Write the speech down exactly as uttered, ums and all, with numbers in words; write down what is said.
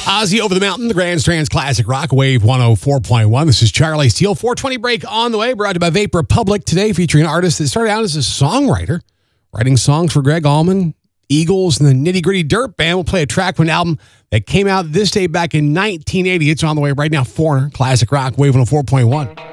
Ozzy Over the Mountain, the Grand Strands Classic Rock, Wave one oh four point one. This is Charlie Steele. four twenty break on the way, brought to you by Vape Republic. Today featuring an artist that started out as a songwriter, writing songs for Greg Allman, Eagles, and the Nitty Gritty Dirt Band. We'll play a track from an album that came out this day back in nineteen eighty. It's on the way right now. Foreigner, Classic Rock, Wave one oh four point one.